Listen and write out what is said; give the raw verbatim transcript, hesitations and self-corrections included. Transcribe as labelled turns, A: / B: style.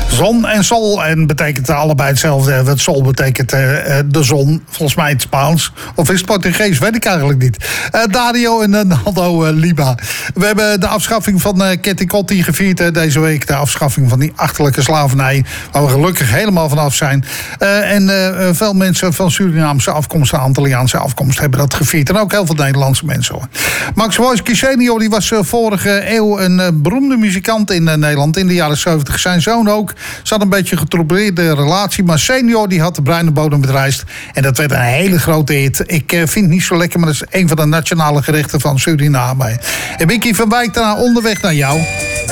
A: Zon en sol. En betekent allebei hetzelfde. Het sol betekent uh, de zon. Volgens mij het Spaans. Of is het Portugees? Weet ik eigenlijk niet. Uh, Dario en uh, Naldo uh, Liba. We hebben de afschaffing van uh, Ketikotti gevierd uh, deze week. De afschaffing van die achterlijke slavernij. Waar we gelukkig helemaal vanaf zijn. Uh, en uh, veel mensen van Surinaamse afkomst en Antilliaanse afkomst hebben dat gevierd. En ook heel veel Nederlandse mensen hoor. Max Wojski senior die was uh, vorige eeuw een uh, beroemde muzikant in uh, Nederland. In de jaren zeventig. Zijn zoon ook. Ze had een beetje een getroubleerde relatie. Maar senior die had de bruine bodem bedreigd. En dat werd een hele grote hit. Ik uh, vind het niet zo lekker, maar dat is een van de nationale gerechten van Suriname. En Mickey van Wijk daarna onderweg naar jou.